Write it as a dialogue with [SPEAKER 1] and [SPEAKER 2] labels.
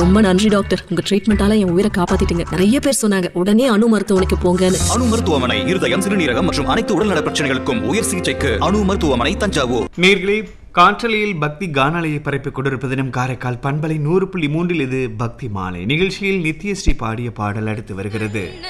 [SPEAKER 1] ரொம்ப நன்றி டாக்டர், உங்க ட்ரீட்மெண்டால என் உயிரை காப்பாத்திட்டீங்க. நிறைய பேர் சொன்னாங்க உடனே அணு மருத்துவமனைக்கு போங்கன்னு.
[SPEAKER 2] அணு மருத்துவமனை இருதயம், சிறுநீரகம் மற்றும் அனைத்து உடல்நல பிரச்சனைகளுக்கும் உயர் சிகிச்சைக்கு அணு மருத்துவமனை, தஞ்சாவூர்.
[SPEAKER 3] நேர்களே, காற்றலையில் பக்தி கானாலையை பரப்பிக் கொண்டிருப்பது நம் காரைக்கால் பண்பலை 100.3. இது பக்தி மாலை நிகழ்ச்சியில் நித்யஸ்ரீ பாடிய பாடல் அடுத்து வருகிறது.